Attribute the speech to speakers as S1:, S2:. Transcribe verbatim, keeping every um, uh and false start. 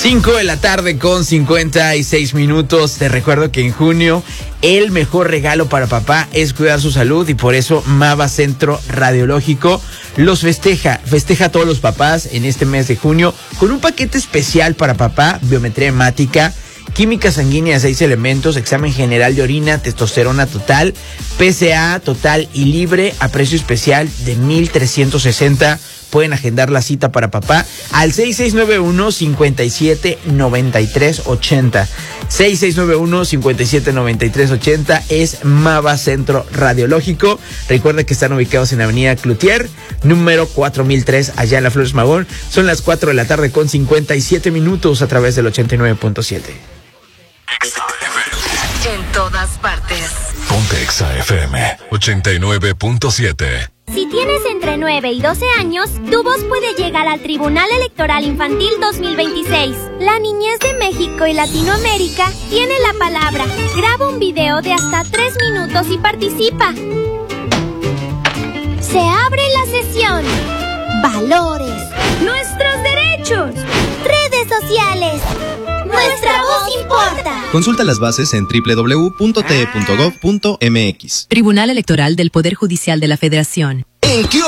S1: cinco de la tarde con cincuenta y seis minutos. Te recuerdo que en junio el mejor regalo para papá es cuidar su salud y por eso Mava Centro Radiológico los festeja. Festeja a todos los papás en este mes de junio con un paquete especial para papá, biometría hemática, química sanguínea de seis elementos, examen general de orina, testosterona total, P C A total y libre a precio especial de mil trescientos sesenta. Pueden agendar la cita para papá al seis seis nueve uno, cinco siete, nueve tres ocho cero. seis seis nueve uno, cinco siete, nueve tres ocho cero es Mava Centro Radiológico. Recuerda que están ubicados en Avenida Cloutier, número cuatro mil tres, allá en la Flores Magón. Son las cuatro de la tarde con cincuenta y siete minutos a través del ochenta y nueve punto siete.
S2: En todas partes.
S3: Ponte Exa F M ochenta y nueve punto siete.
S4: Si tienes entre nueve y doce años, tu voz puede llegar al Tribunal Electoral Infantil dos mil veintiséis. La niñez de México y Latinoamérica tiene la palabra. Graba un video de hasta tres minutos y participa. Se abre la sesión. Valores. Nuestros derechos. Redes sociales. Nuestra voz importa.
S5: Consulta las bases en doble u doble u doble u punto t e punto gov punto m x.
S2: Tribunal Electoral del Poder Judicial de la Federación.
S6: En